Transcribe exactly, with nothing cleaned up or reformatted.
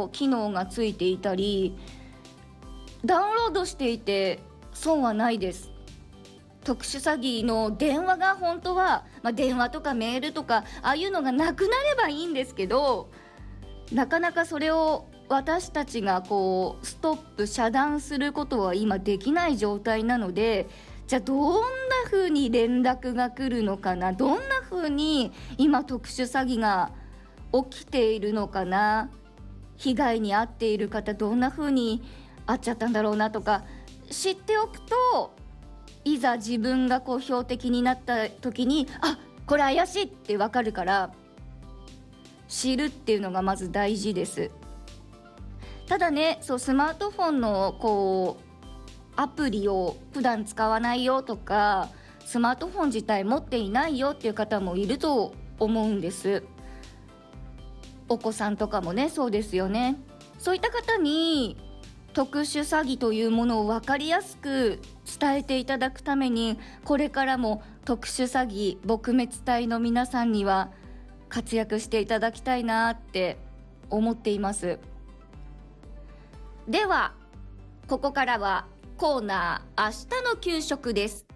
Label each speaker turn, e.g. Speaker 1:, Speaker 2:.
Speaker 1: の機能がついていたり、ダウンロードしていて損はないです。特殊詐欺の電話が本当は、まあ、電話とかメールとかああいうのがなくなればいいんですけど、なかなかそれを私たちがこうストップ遮断することは今できない状態なので、じゃあどんな風に連絡が来るのかな、どんな風に今特殊詐欺が起きているのかな、被害に遭っている方どんな風に遭っちゃったんだろうなとか知っておくと、いざ自分がこう標的になった時に、あ、これ怪しいってわかるから、知るっていうのがまず大事です。ただね、そうスマートフォンのこうアプリを普段使わないよとか、スマートフォン自体持っていないよっていう方もいると思うんです。お子さんとかもね、そうですよね。そういった方に特殊詐欺というものを分かりやすく伝えていただくために、これからも特殊詐欺撲滅隊の皆さんには活躍していただきたいなって思っています。ではここからはコーナー、明日の給食です。